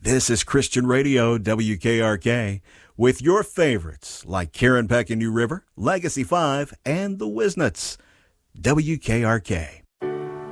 This is Christian Radio, WKRK, with your favorites like Karen Peck and New River, Legacy 5, and the Wisnuts. WKRK.